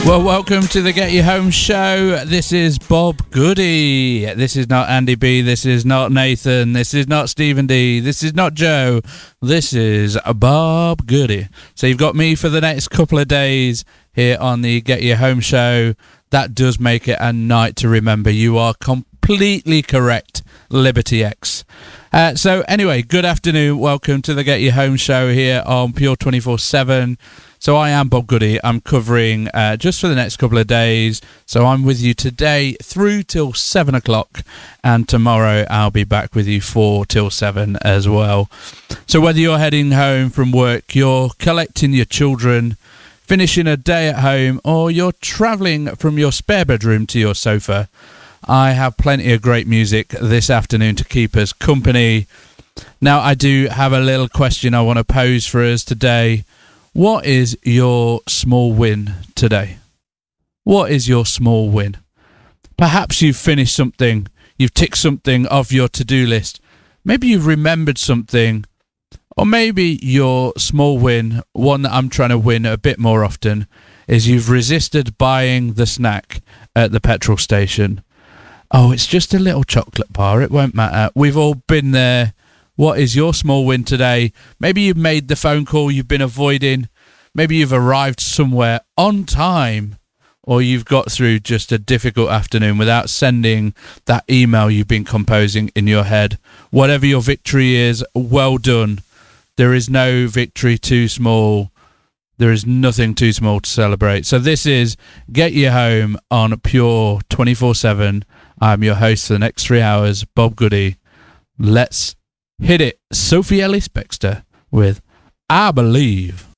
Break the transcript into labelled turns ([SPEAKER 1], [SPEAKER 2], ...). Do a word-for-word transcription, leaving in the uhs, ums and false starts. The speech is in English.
[SPEAKER 1] Well, welcome to the Get You Home show. This is Bob Goody. This is not Andy B. This is not Nathan. This is not Stephen D. This is not Joe. This is Bob Goody. So you've got me for the next couple of days here on the Get You Home show. That does make it a night to remember. You are completely correct, Liberty X. Uh, so anyway, good afternoon. Welcome to the Get You Home show here on Pure twenty-four seven. So I am Bob Goody. I'm covering uh, just for the next couple of days. So I'm with you today through till seven o'clock. And tomorrow I'll be back with you four till seven as well. So whether you're heading home from work, you're collecting your children, finishing a day at home, or you're travelling from your spare bedroom to your sofa, I have plenty of great music this afternoon to keep us company. Now, I do have a little question I want to pose for us today. What is your small win today? What is your small win? Perhaps you've finished something, you've ticked something off your to-do list. Maybe you've remembered something, or maybe your small win, one that I'm trying to win a bit more often, is you've resisted buying the snack at the petrol station. Oh, it's just a little chocolate bar, it won't matter. We've all been there. What is your small win today? Maybe you've made the phone call you've been avoiding. Maybe you've arrived somewhere on time. Or you've got through just a difficult afternoon without sending that email you've been composing in your head. Whatever your victory is, well done. There is no victory too small. There is nothing too small to celebrate. So this is Get You Home on Pure twenty-four seven. I'm your host for the next three hours, Bob Goody. Let's hit it. Sophie Ellis-Bextor with I Believe.